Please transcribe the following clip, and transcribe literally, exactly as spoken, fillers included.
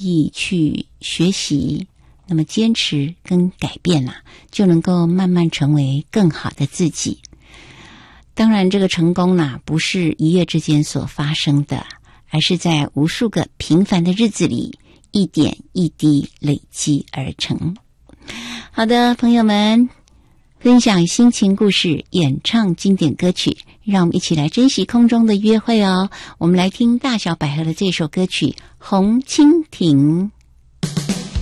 意去学习，那么坚持跟改变啊，就能够慢慢成为更好的自己。当然这个成功呢，不是一夜之间所发生的，而是在无数个平凡的日子里一点一滴累积而成。好的，朋友们，分享心情故事，演唱经典歌曲，让我们一起来珍惜空中的约会哦。我们来听大小百合的这首歌曲《红蜻蜓》。